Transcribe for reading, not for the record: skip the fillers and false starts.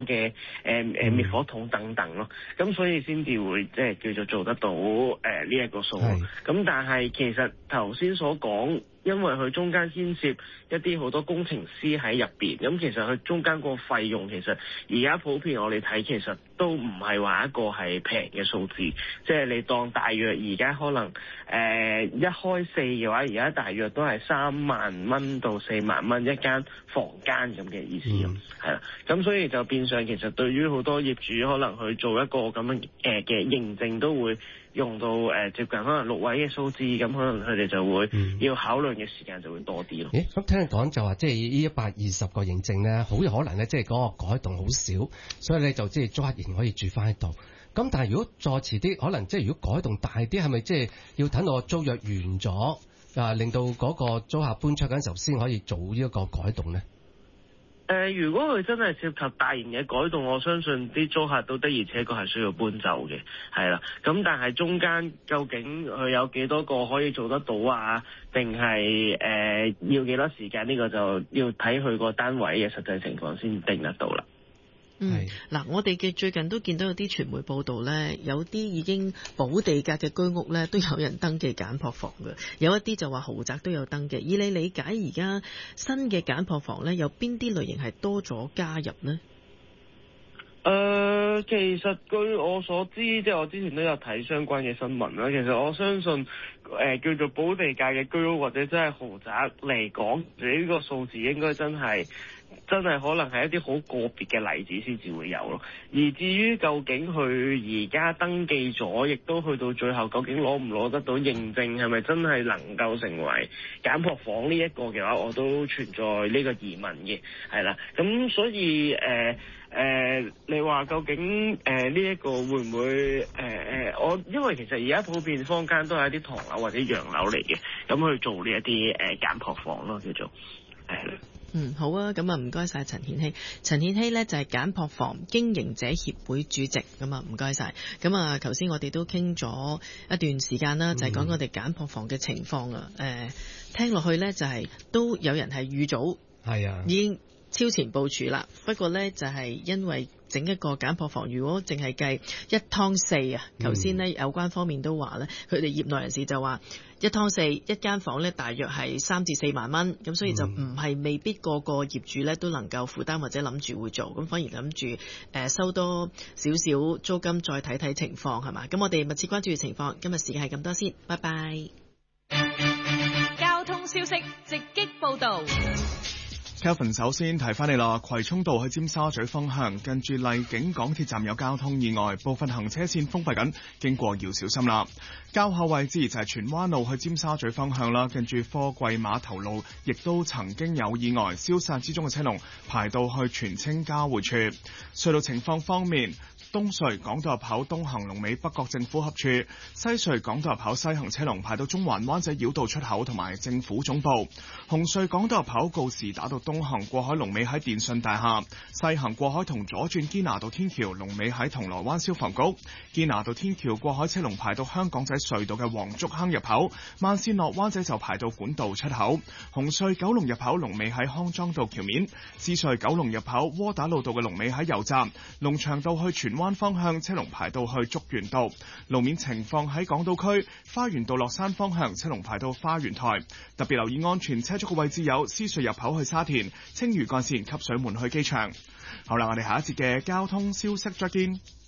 嘅滅火筒等等咯。咁所以先至會即係叫做做得到呢一個數。咁但係其實頭先所講，因為佢中間牽涉一啲好多工程師喺入邊，咁其實佢中間個費用其實而家普遍我哋睇其實都唔係話一個係平嘅數字，即係你當大約而家可能一開四嘅話，而家大約都係3萬蚊到4萬蚊一間房間咁嘅意思咯，係啦。咁所以就變相其實對於好多業主可能去做一個咁樣嘅認證都會用到接近可能6位嘅數字，咁可能佢哋就會要考慮嘅時間就會多啲咯。 咁聽你講就話，即係呢120個認證咧，好有可能咧，即係嗰個改動好少，所以咧就即係租客仍然可以住翻喺度。咁但係如果再遲啲，可能即係如果改動大啲，係咪即係要等到個租約完咗令到嗰個租客搬出嗰陣時候先可以做呢一個改動咧？ 如果佢真係涉及大型嘅改動，我相信啲租客都的而且確係需要搬走嘅，係啦。咁但係中間究竟佢有幾多個可以做得到啊？定係要幾多時間？呢個就要睇佢個單位嘅實際情況先定得到啦。 嗱，我哋嘅最近都見到有啲傳媒報道呢，有啲已經補地價嘅居屋呢，都有人登記簡樸房嘅，有一啲就話豪宅都有登記。以你理解，而家新嘅簡樸房呢，有邊啲類型係多咗加入呢？ 其實據我所知，即係我之前都有睇相關嘅新聞啦。其實我相信，叫做補地價嘅居屋或者真係豪宅嚟講，呢個數字應該真係可能係一啲好個別嘅例子先至會有咯。而至於究竟佢而家登記咗，亦都去到最後，究竟攞唔攞得到認證，係咪真係能夠成為簡樸房呢一個嘅話，我都存在呢個疑問嘅，係啦。咁所以你話究竟呢一個會唔會因為其實而家普遍坊間都係一啲唐樓或者洋樓嚟嘅，咁去做呢一啲簡樸房咯，叫做好啊，咁啊唔該晒陳顯熙。陳顯熙呢就係簡樸房經營者協會主席，咁啊唔該晒。咁啊頭先我哋都傾咗一段時間啦，就係講我哋簡樸房嘅情況啊。聽落去呢，就係都有人係預早已經超前部署啦。不過呢，就係因為整一個簡樸房，如果淨係計1劏4啊，頭先呢有關方面都話呢，佢哋業內人士就話1劏4一間房呢，大約係3至4萬蚊，咁所以就唔係未必個個業主呢都能夠負擔或者諗住會做，咁反而諗住收多少少租金再睇睇情況係嘛。咁我哋密切關注嘅情況，今日時間係咁多先，拜拜。 交通消息直擊報導。 Kelvin 首先提翻你啦，葵涌道去尖沙咀方向，近住荔景港鐵站有交通意外，部分行車線封閉緊，經過要小心啦。較後位置就係荃灣路去尖沙咀方向啦，近住貨櫃碼頭路亦都曾經有意外，消散之中嘅車龍排到去荃青交匯處。隧道情況方面，東隧港島入口東行龍尾北角政府合處，西隧港島入口西行車龍排到中環灣仔繞道出口同埋政府總部。紅隧港島入口告士打道東行過海龍尾喺電訊大廈，西行過海同左轉堅拿道天橋龍尾喺銅鑼灣消防局。堅拿道天橋過海車龍排到香港仔隧道嘅黃竹坑入口，慢線落灣仔就排到管道出口。紅隧九龍入口龍尾喺康莊道橋面，獅隧九龍入口窩打老道嘅龍尾喺油站，龍翔道去荃灣方向車龍排到去竹園道。路面情況喺港島區花園道落山方向車龍排到花園台，特別留意安全車速嘅位置有獅隧入口去沙田、青嶼幹線汲水門去機場。好啦，我哋下一節嘅交通消息再見。